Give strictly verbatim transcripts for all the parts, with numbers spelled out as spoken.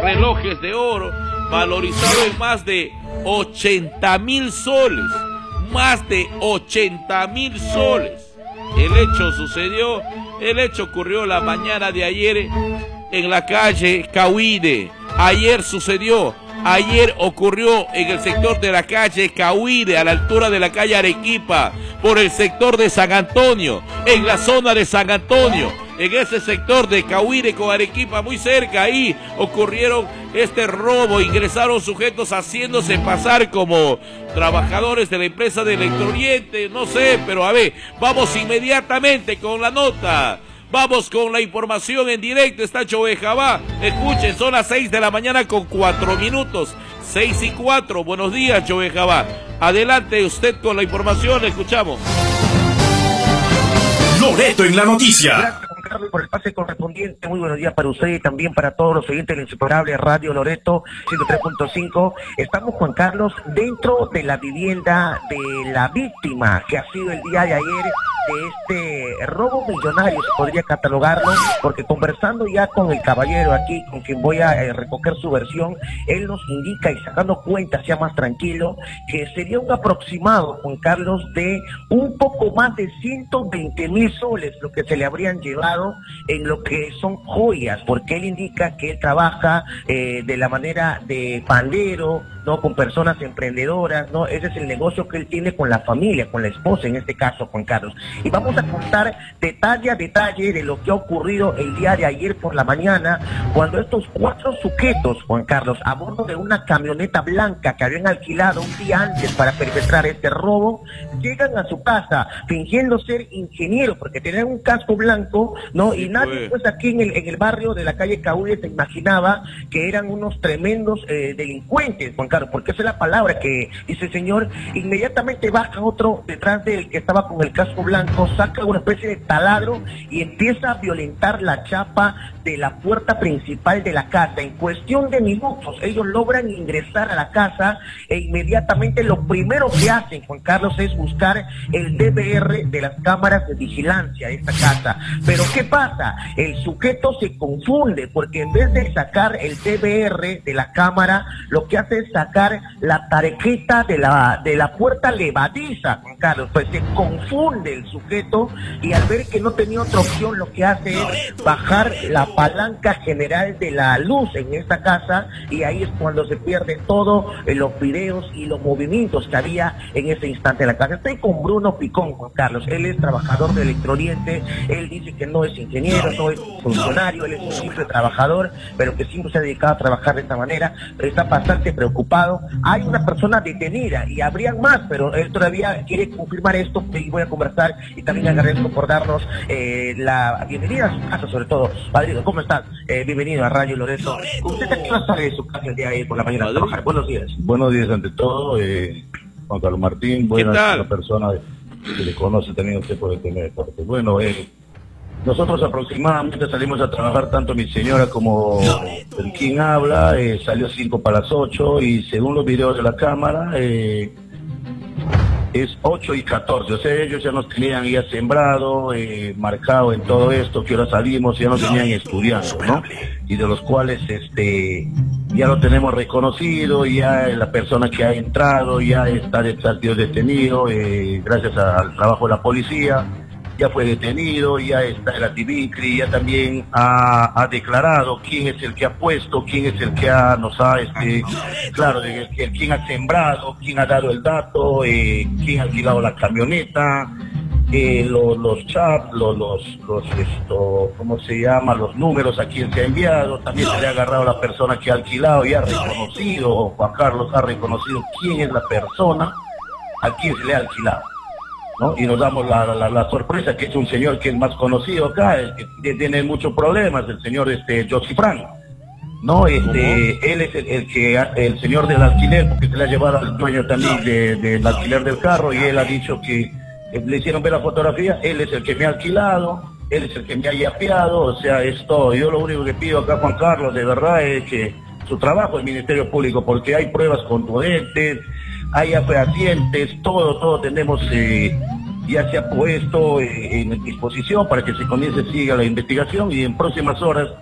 relojes de oro, valorizado en más de ochenta mil soles, más de ochenta mil soles. El hecho sucedió, el hecho ocurrió la mañana de ayer en la calle Cahuide. Ayer sucedió, ayer ocurrió en el sector de la calle Cahuide, a la altura de la calle Arequipa, por el sector de San Antonio, en la zona de San Antonio, en ese sector de Cahuide con Arequipa, muy cerca, ahí ocurrieron este robo, ingresaron sujetos haciéndose pasar como trabajadores de la empresa de Electrooriente, no sé, pero a ver, vamos inmediatamente con la nota. Vamos con la información en directo, está Chovejabá. Escuchen, son las seis de la mañana con cuatro minutos. seis y cuatro, buenos días, Chovejabá. Adelante usted con la información, escuchamos. Loreto en la noticia. Gracias, Juan Carlos, por el pase correspondiente. Muy buenos días para usted y también para todos los oyentes de la insuperable Radio Loreto ciento tres punto cinco. Estamos, Juan Carlos, dentro de la vivienda de la víctima que ha sido el día de ayer de este robo millonario, se podría catalogarlo, porque conversando ya con el caballero aquí, con quien voy a eh, recoger su versión, él nos indica, y sacando cuenta, sea más tranquilo, que sería un aproximado, Juan Carlos, de un poco más de ciento veinte mil soles, lo que se le habrían llevado en lo que son joyas, porque él indica que él trabaja eh, de la manera de pandero, ¿no? Con personas emprendedoras, ¿no? Ese es el negocio que él tiene con la familia, con la esposa en este caso, Juan Carlos. Y vamos a contar detalle a detalle de lo que ha ocurrido el día de ayer por la mañana, cuando estos cuatro sujetos, Juan Carlos, a bordo de una camioneta blanca que habían alquilado un día antes para perpetrar este robo, llegan a su casa fingiendo ser ingenieros, porque tenían un casco blanco, ¿no? Sí, y nadie, pues, aquí en el, en el barrio de la calle Cahuide se imaginaba que eran unos tremendos eh, delincuentes, Juan Carlos, porque esa es la palabra que dice el señor. Inmediatamente baja otro detrás del que estaba con el casco blanco, saca una especie de taladro y empieza a violentar la chapa de la puerta principal de la casa. En cuestión de minutos ellos logran ingresar a la casa e inmediatamente lo primero que hacen, Juan Carlos, es buscar el D V R de las cámaras de vigilancia de esta casa. Pero ¿qué pasa? El sujeto se confunde, porque en vez de sacar el D V R de la cámara, lo que hace es sacar la tarjeta de la, de la puerta levadiza, Juan Carlos. Pues se confunde el sujeto y al ver que no tenía otra opción, lo que hace es bajar la palanca general de la luz en esta casa, y ahí es cuando se pierde todo en los videos y los movimientos que había en ese instante en la casa. Estoy con Bruno Picón, Juan Carlos. Él es trabajador de Electrooriente. Él dice que no es ingeniero, no es funcionario, él es un simple trabajador, pero que siempre se ha dedicado a trabajar de esta manera. Está bastante preocupado. Hay una persona detenida y habrían más, pero él todavía quiere confirmar esto, y voy a conversar, y también le agradezco por darnos eh, la bienvenida a su casa, sobre todo. Padrino, ¿cómo estás? Eh, bienvenido a Radio Loreto. ¿Usted a qué hora sale de su casa el día de ayer por la mañana a trabajar? Buenos días. Buenos días ante todo, eh, Juan Carlos Martín. Buenas a la persona que le conoce también usted por el tema de deporte. Bueno, eh, nosotros aproximadamente salimos a trabajar, tanto mi señora como el quien habla, eh, salió cinco para las ocho, y según los videos de la cámara, eh, es ocho y catorce, o sea, ellos ya nos tenían ya sembrado, eh, marcado en todo esto, que ahora salimos, ya nos tenían estudiando, ¿no? Y de los cuales, este, ya lo tenemos reconocido, ya la persona que ha entrado, ya está detenido, eh, gracias al trabajo de la policía, ya fue detenido, ya está el Ativicri, ya también ha, ha declarado quién es el que ha puesto, quién es el que ha, nos ha, este, claro, de, de, quién ha sembrado, quién ha dado el dato, eh, quién ha alquilado la camioneta, eh, los, los chats, los, los, los, esto, ¿cómo se llama? Los números a quién se ha enviado. También se le ha agarrado a la persona que ha alquilado y ha reconocido, Juan Carlos ha reconocido quién es la persona a quién se le ha alquilado, ¿no? Y nos damos la, la, la sorpresa que es un señor que es más conocido acá, el que tiene muchos problemas, el señor este Josy Frank, ¿no? Este, él es el, el que, el señor del alquiler, porque se le ha llevado al dueño también de, del alquiler del carro, y él ha dicho que eh, le hicieron ver la fotografía, él es el que me ha alquilado, él es el que me ha yapeado, o sea, es todo. Yo lo único que pido acá, Juan Carlos, de verdad, es que su trabajo es Ministerio Público, porque hay pruebas contundentes, hay fehacientes, todo, todo tenemos, eh, ya se ha puesto eh, en disposición para que se comience, siga la investigación, y en próximas horas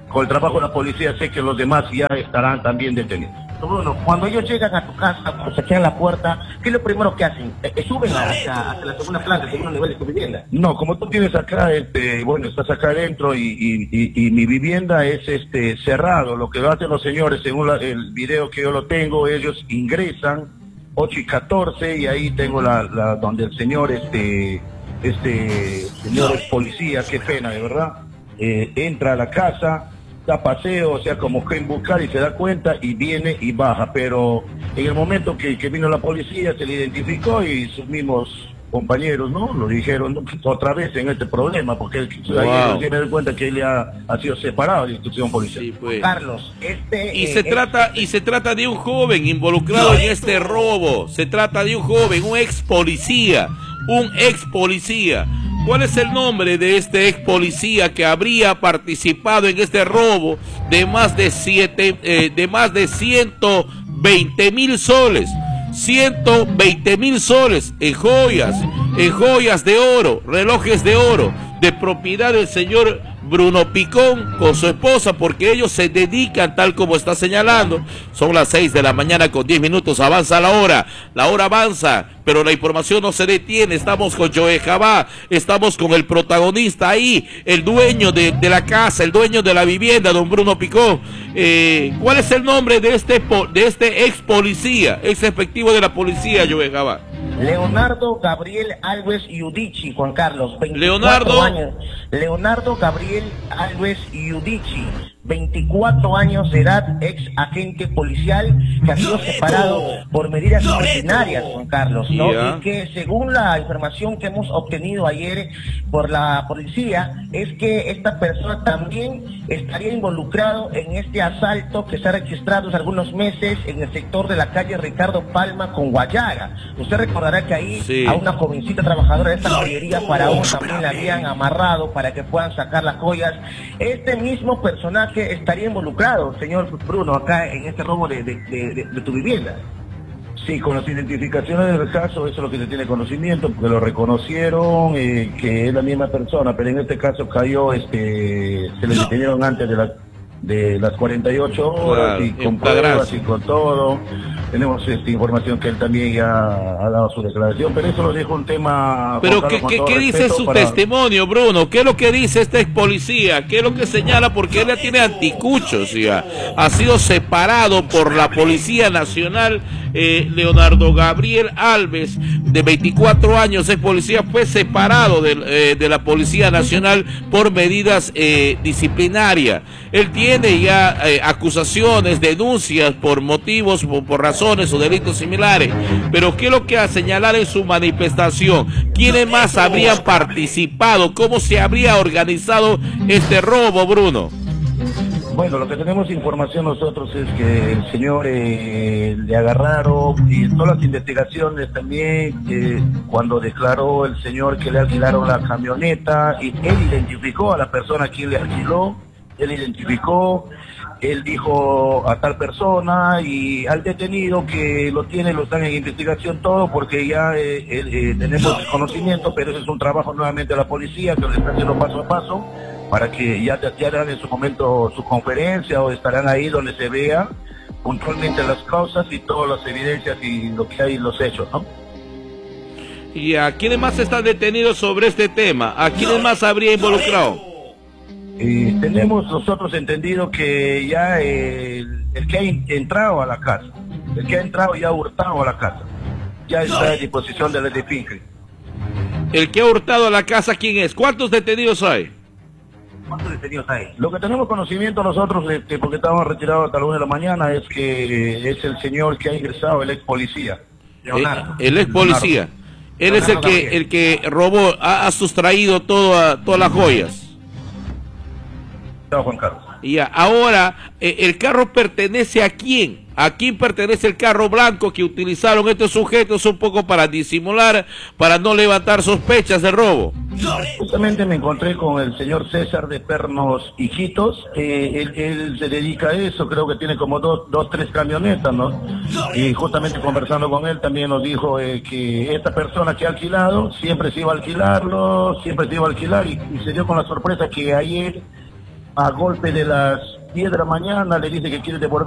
con el trabajo de la policía sé que los demás ya estarán también detenidos. Bruno, cuando ellos llegan a tu casa, cuando se quedan la puerta, ¿qué es lo primero que hacen? Eh, ¿Suben hasta, hasta la segunda planta, el segundo nivel de tu vivienda? No, como tú tienes acá, este, bueno, estás acá adentro y, y, y, y mi vivienda es este cerrado. Lo que hacen los señores, según la, el video que yo lo tengo, ellos ingresan ocho y catorce y ahí tengo la, la donde el señor, este, este, señor es policía, qué pena, de verdad, eh, entra a la casa, da paseo, o sea, como que en buscar y se da cuenta y viene y baja, pero en el momento que, que vino la policía se le identificó y sus mismos compañeros, ¿no? Lo dijeron, ¿no? Otra vez en este problema, porque él, wow. ahí se me da cuenta que él ya ha sido separado de la institución policial. Sí, pues. Carlos, este... Y eh, se este... trata, y se trata de un joven involucrado en este robo, se trata de un joven, un ex policía, un ex policía. ¿Cuál es el nombre de este ex policía que habría participado en este robo de más de siete, eh, de más de ciento veinte mil soles? ciento veinte mil soles en joyas, en joyas de oro, relojes de oro, de propiedad del señor Bruno Picón con su esposa, porque ellos se dedican, tal como está señalando. Son las seis de la mañana con diez minutos, avanza la hora, la hora avanza, pero la información no se detiene. Estamos con Joe Jabá, estamos con el protagonista ahí, el dueño de, de la casa, el dueño de la vivienda, don Bruno Picón. Eh, ¿Cuál es el nombre de este, de este ex policía, ex efectivo de la policía, Joe Jabá? Leonardo Gabriel Alves Yudichi, Juan Carlos, Leonardo años. Leonardo Gabriel Alves Yudichi, veinticuatro años de edad, ex agente policial que ha sido separado por medidas disciplinarias, Juan Carlos, ¿no? Yeah. Y que según la información que hemos obtenido ayer por la policía, es que esta persona también estaría involucrado en este asalto que se ha registrado hace algunos meses en el sector de la calle Ricardo Palma con Guayara. Usted recordará que ahí sí. a una jovencita trabajadora de esta joyería Faraón también la habían amarrado para que puedan sacar las joyas. Este mismo personaje estaría involucrado, señor Bruno, acá en este robo de, de, de, de, de tu vivienda. Sí, con las identificaciones del caso, eso es lo que se tiene conocimiento, porque lo reconocieron, eh, que es la misma persona, pero en este caso cayó, este, se le detuvieron antes de, la, de las cuarenta y ocho horas, claro, y con pruebas y con todo. Tenemos esta información que él también ya ha dado su declaración, pero eso lo dejo un tema... Pero ¿qué, qué, ¿qué dice su para... testimonio, Bruno? ¿Qué es lo que dice este ex policía? ¿Qué es lo que señala? Porque él ya tiene anticuchos, ya. Ha sido separado por la Policía Nacional. eh, Leonardo Gabriel Alves, de veinticuatro años, ex policía, fue separado de, eh, de la Policía Nacional por medidas eh, disciplinarias. Él tiene ya eh, acusaciones, denuncias por motivos, por, por razones o delitos similares. Pero ¿qué es lo que a señalar en su manifestación? ¿Quiénes más habrían participado? ¿Cómo se habría organizado este robo, Bruno? Bueno, lo que tenemos información nosotros es que el señor eh, le agarraron, y todas las investigaciones también, eh, cuando declaró el señor que le alquilaron la camioneta, y él identificó a la persona a quien le alquiló, él identificó, él dijo a tal persona, y al detenido que lo tiene, lo están en investigación todo, porque ya eh, eh, tenemos conocimiento, pero ese es un trabajo nuevamente de la policía, que lo está haciendo paso a paso, para que ya, ya harán en su momento su conferencia, o estarán ahí donde se vea puntualmente las causas y todas las evidencias y lo que hay, los hechos, ¿no? ¿Y a quiénes más están detenidos sobre este tema? ¿A quiénes más habría involucrado? Eh, tenemos nosotros entendido que ya el, el que ha entrado a la casa, el que ha entrado y ha hurtado a la casa, ya está a disposición de la de Pinque. El que ha hurtado a la casa, ¿quién es? ¿Cuántos detenidos hay? ¿Cuántos detenidos hay? Lo que tenemos conocimiento nosotros, este, porque estábamos retirados hasta la una de la mañana, es que es el señor que ha ingresado, el ex policía. Leonardo. El, el ex policía. Él Leonardo es el que, el que robó, ha, ha sustraído todo, todas las joyas. No, Juan Carlos. Ya, ahora, eh, ¿el carro pertenece a quién? ¿A quién pertenece el carro blanco que utilizaron estos sujetos un poco para disimular, para no levantar sospechas de robo? Justamente me encontré con el señor César de Pernos Hijitos, eh, él, él se dedica a eso, creo que tiene como dos, dos, tres camionetas, ¿no? Y justamente conversando con él también nos dijo eh, que esta persona que ha alquilado, siempre se iba a alquilarlo, siempre se iba a alquilar, y, y se dio con la sorpresa que ayer a golpe de las diez de la mañana le dice que quiere devolver